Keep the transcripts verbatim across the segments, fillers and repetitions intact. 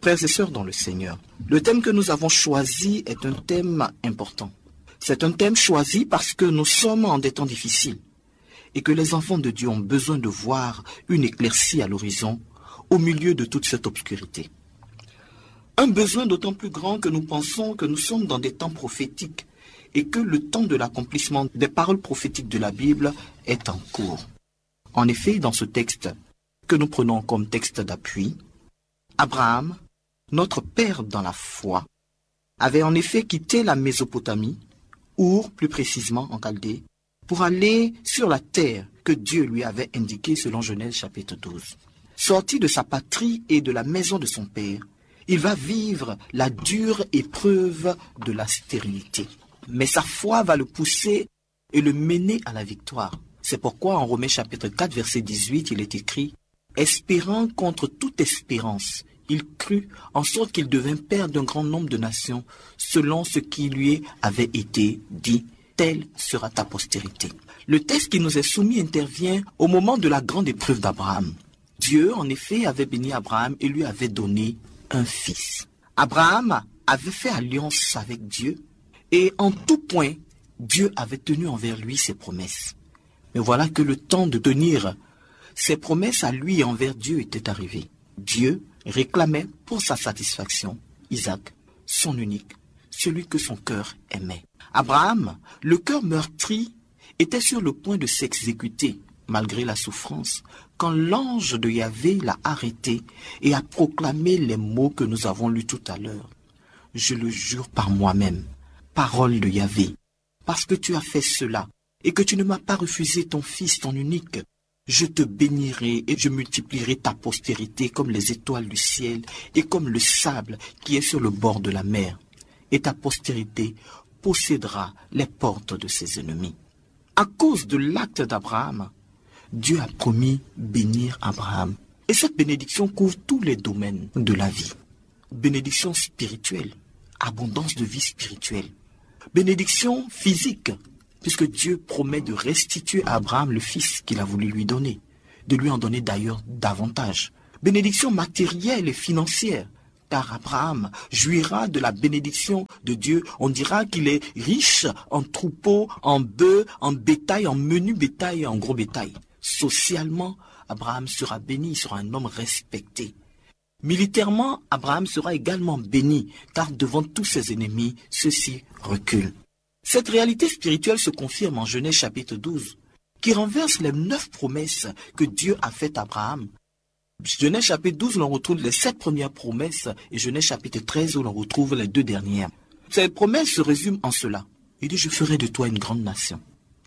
Frères et sœurs dans le Seigneur, le thème que nous avons choisi est un thème important. C'est un thème choisi parce que nous sommes en des temps difficiles et que les enfants de Dieu ont besoin de voir une éclaircie à l'horizon au milieu de toute cette obscurité. Un besoin d'autant plus grand que nous pensons que nous sommes dans des temps prophétiques et que le temps de l'accomplissement des paroles prophétiques de la Bible est en cours. En effet, dans ce texte que nous prenons comme texte d'appui, Abraham, notre père dans la foi, avait en effet quitté la Mésopotamie, Our plus précisément en Chaldée, pour aller sur la terre que Dieu lui avait indiquée selon Genèse chapitre douze. Sorti de sa patrie et de la maison de son père, il va vivre la dure épreuve de la stérilité. Mais sa foi va le pousser et le mener à la victoire. C'est pourquoi en Romains chapitre quatre, verset dix-huit, il est écrit « Espérant contre toute espérance, il crut en sorte qu'il devint père d'un grand nombre de nations, selon ce qui lui avait été dit, telle sera ta postérité. » Le texte qui nous est soumis intervient au moment de la grande épreuve d'Abraham. Dieu, en effet, avait béni Abraham et lui avait donné un fils. Abraham avait fait alliance avec Dieu et en tout point, Dieu avait tenu envers lui ses promesses. Mais voilà que le temps de tenir ses promesses à lui et envers Dieu était arrivé. Dieu réclamait pour sa satisfaction Isaac, son unique, celui que son cœur aimait. Abraham, le cœur meurtri, était sur le point de s'exécuter, malgré la souffrance, quand l'ange de Yahvé l'a arrêté et a proclamé les mots que nous avons lus tout à l'heure. « Je le jure par moi-même, parole de Yahvé, parce que tu as fait cela et que tu ne m'as pas refusé ton fils, ton unique, je te bénirai et je multiplierai ta postérité comme les étoiles du ciel et comme le sable qui est sur le bord de la mer. Et ta postérité possédera les portes de ses ennemis. » À cause de l'acte d'Abraham, Dieu a promis bénir Abraham. Et cette bénédiction couvre tous les domaines de la vie. Bénédiction spirituelle, abondance de vie spirituelle. Bénédiction physique, puisque Dieu promet de restituer à Abraham le fils qu'il a voulu lui donner, de lui en donner d'ailleurs davantage. Bénédiction matérielle et financière, car Abraham jouira de la bénédiction de Dieu. On dira qu'il est riche en troupeaux, en bœufs, en bétail, en menu bétail et en gros bétail. Socialement, Abraham sera béni, il sera un homme respecté. Militairement, Abraham sera également béni, car devant tous ses ennemis, ceux-ci reculent. Cette réalité spirituelle se confirme en Genèse chapitre douze, qui renverse les neuf promesses que Dieu a faites à Abraham. Genèse chapitre douze, où l'on retrouve les sept premières promesses, et Genèse chapitre treize, où l'on retrouve les deux dernières. Ces promesses se résument en cela. Il dit, je ferai de toi une grande nation.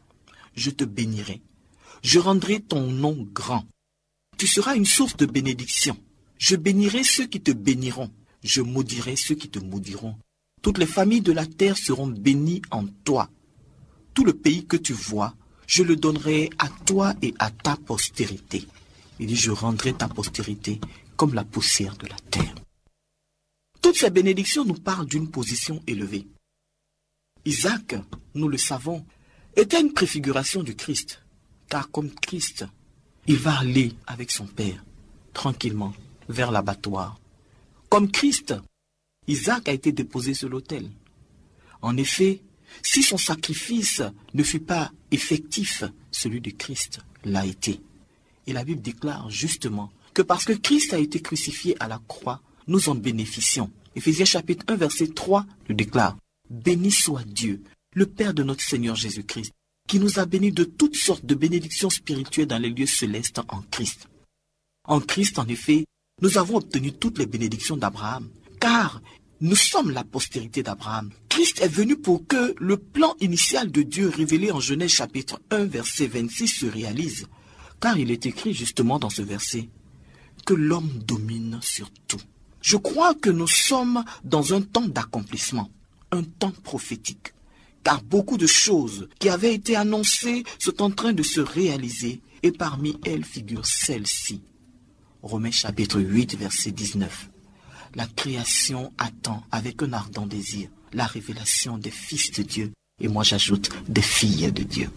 Je te bénirai. Je rendrai ton nom grand. Tu seras une source de bénédiction. Je bénirai ceux qui te béniront. Je maudirai ceux qui te maudiront. Toutes les familles de la terre seront bénies en toi. Tout le pays que tu vois, je le donnerai à toi et à ta postérité. Il dit, je rendrai ta postérité comme la poussière de la terre. Toutes ces bénédictions nous parlent d'une position élevée. Isaac, nous le savons, était une préfiguration du Christ. Car comme Christ, il va aller avec son Père, tranquillement, vers l'abattoir. Comme Christ, Isaac a été déposé sur l'autel. En effet, si son sacrifice ne fut pas effectif, celui de Christ l'a été. Et la Bible déclare justement que parce que Christ a été crucifié à la croix, nous en bénéficions. Éphésiens chapitre un, verset trois le déclare. « Béni soit Dieu, le Père de notre Seigneur Jésus-Christ, qui nous a bénis de toutes sortes de bénédictions spirituelles dans les lieux célestes en Christ. » En Christ, en effet, nous avons obtenu toutes les bénédictions d'Abraham, car nous sommes la postérité d'Abraham. Christ est venu pour que le plan initial de Dieu révélé en Genèse chapitre un, verset vingt-six se réalise, car il est écrit justement dans ce verset que l'homme domine sur tout. Je crois que nous sommes dans un temps d'accomplissement, un temps prophétique. Car beaucoup de choses qui avaient été annoncées sont en train de se réaliser et parmi elles figure celle-ci. Romains chapitre huit, verset dix-neuf. La création attend avec un ardent désir la révélation des fils de Dieu et moi j'ajoute des filles de Dieu.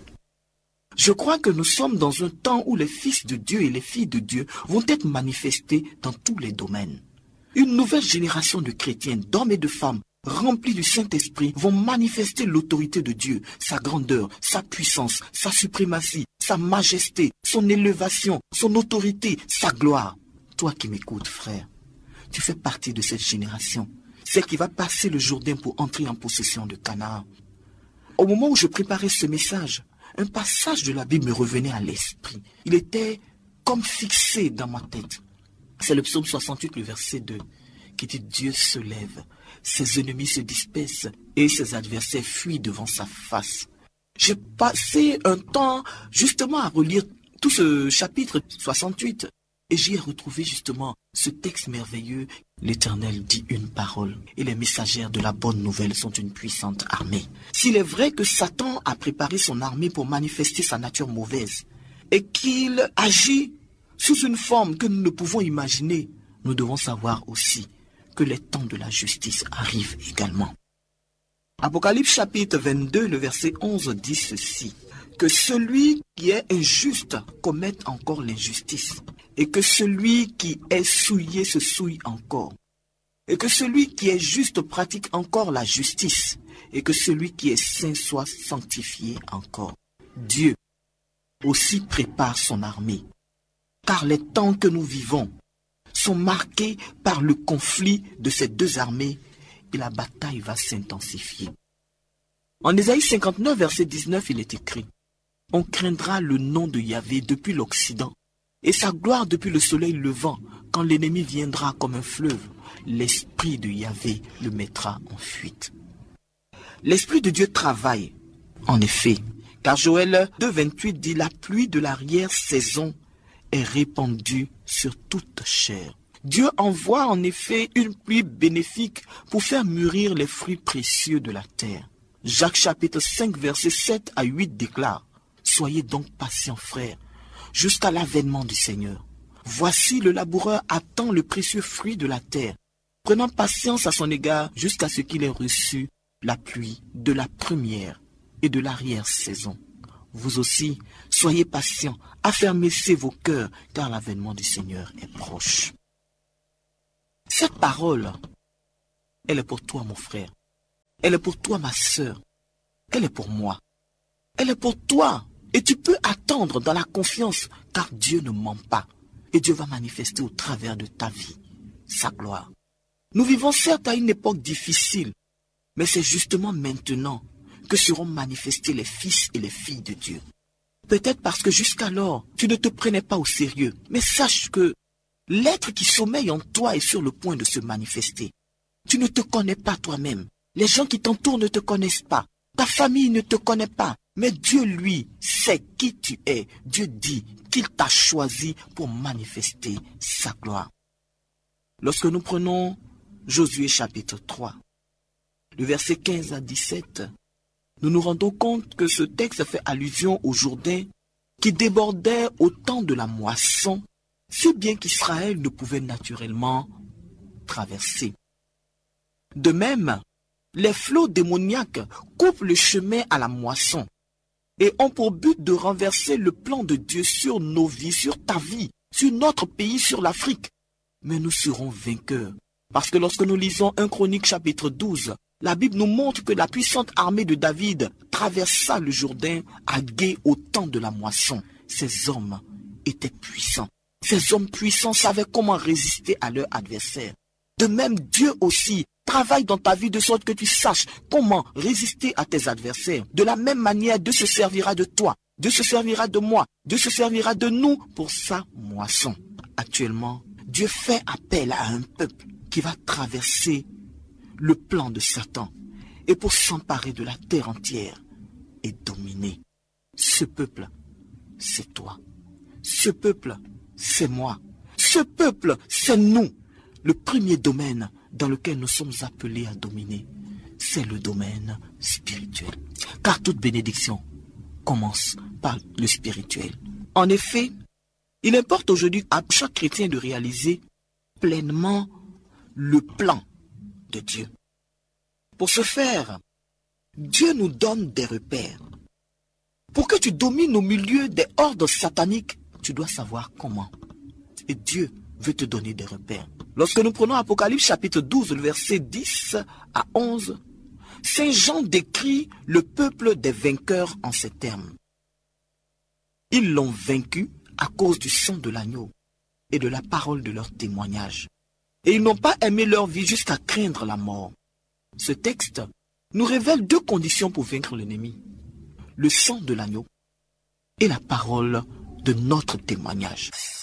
Je crois que nous sommes dans un temps où les fils de Dieu et les filles de Dieu vont être manifestés dans tous les domaines. Une nouvelle génération de chrétiens, d'hommes et de femmes, remplis du Saint-Esprit, vont manifester l'autorité de Dieu, sa grandeur, sa puissance, sa suprématie, sa majesté, son élévation, son autorité, sa gloire. Toi qui m'écoutes, frère, tu fais partie de cette génération, celle qui va passer le Jourdain pour entrer en possession de Canaan. Au moment où je préparais ce message, un passage de la Bible me revenait à l'esprit. Il était comme fixé dans ma tête. C'est le psaume soixante-huit, le verset deux, qui dit « Dieu se lève, ses ennemis se dispersent et ses adversaires fuient devant sa face. » J'ai passé un temps justement à relire tout ce chapitre soixante-huit et j'y ai retrouvé justement ce texte merveilleux. L'Éternel dit une parole et les messagères de la bonne nouvelle sont une puissante armée. S'il est vrai que Satan a préparé son armée pour manifester sa nature mauvaise et qu'il agit sous une forme que nous ne pouvons imaginer, nous devons savoir aussi que les temps de la justice arrivent également. Apocalypse chapitre vingt-deux, le verset onze dit ceci, que celui qui est injuste commette encore l'injustice, et que celui qui est souillé se souille encore, et que celui qui est juste pratique encore la justice, et que celui qui est saint soit sanctifié encore. Dieu aussi prépare son armée, car les temps que nous vivons sont marqués par le conflit de ces deux armées et la bataille va s'intensifier. En Ésaïe cinquante-neuf, verset dix-neuf, il est écrit « On craindra le nom de Yahvé depuis l'Occident et sa gloire depuis le soleil levant. Quand l'ennemi viendra comme un fleuve, l'esprit de Yahvé le mettra en fuite. » L'esprit de Dieu travaille, en effet, car Joël deux, vingt-huit dit « La pluie de l'arrière-saison est répandue sur toute chair. » Dieu envoie en effet une pluie bénéfique pour faire mûrir les fruits précieux de la terre. Jacques chapitre cinq, versets sept à huit déclare « Soyez donc patients, frères, jusqu'à l'avènement du Seigneur. Voici le laboureur attend le précieux fruit de la terre, prenant patience à son égard jusqu'à ce qu'il ait reçu la pluie de la première et de l'arrière-saison. Vous aussi, soyez patients, affermissez vos cœurs, car l'avènement du Seigneur est proche. » Cette parole, elle est pour toi, mon frère. Elle est pour toi, ma sœur. Elle est pour moi. Elle est pour toi. Et tu peux attendre dans la confiance, car Dieu ne ment pas. Et Dieu va manifester au travers de ta vie sa gloire. Nous vivons certes à une époque difficile, mais c'est justement maintenant que seront manifestés les fils et les filles de Dieu. Peut-être parce que jusqu'alors, tu ne te prenais pas au sérieux, mais sache que l'être qui sommeille en toi est sur le point de se manifester. Tu ne te connais pas toi-même. Les gens qui t'entourent ne te connaissent pas. Ta famille ne te connaît pas. Mais Dieu, lui, sait qui tu es. Dieu dit qu'il t'a choisi pour manifester sa gloire. Lorsque nous prenons Josué chapitre trois, le verset quinze à dix-sept, nous nous rendons compte que ce texte fait allusion au Jourdain qui débordait au temps de la moisson, si bien qu'Israël ne pouvait naturellement traverser. De même, les flots démoniaques coupent le chemin à la moisson et ont pour but de renverser le plan de Dieu sur nos vies, sur ta vie, sur notre pays, sur l'Afrique. Mais nous serons vainqueurs. Parce que lorsque nous lisons un Chronique chapitre douze, la Bible nous montre que la puissante armée de David traversa le Jourdain à gué au temps de la moisson. Ces hommes étaient puissants. Ces hommes puissants savaient comment résister à leurs adversaires. De même, Dieu aussi travaille dans ta vie de sorte que tu saches comment résister à tes adversaires. De la même manière, Dieu se servira de toi, Dieu se servira de moi, Dieu se servira de nous pour sa moisson. Actuellement, Dieu fait appel à un peuple qui va traverser le plan de Satan et pour s'emparer de la terre entière et dominer. Ce peuple, c'est toi. Ce peuple, c'est moi. Ce peuple, c'est nous. Le premier domaine dans lequel nous sommes appelés à dominer, c'est le domaine spirituel. Car toute bénédiction commence par le spirituel. En effet, il importe aujourd'hui à chaque chrétien de réaliser pleinement le plan de Dieu. Pour ce faire, Dieu nous donne des repères. Pour que tu domines au milieu des hordes sataniques, tu dois savoir comment. Et Dieu veut te donner des repères. Lorsque nous prenons Apocalypse chapitre douze, le verset dix à onze, Saint Jean décrit le peuple des vainqueurs en ces termes. Ils l'ont vaincu à cause du sang de l'agneau et de la parole de leur témoignage. Et ils n'ont pas aimé leur vie jusqu'à craindre la mort. Ce texte nous révèle deux conditions pour vaincre l'ennemi: le sang de l'agneau et la parole de notre témoignage.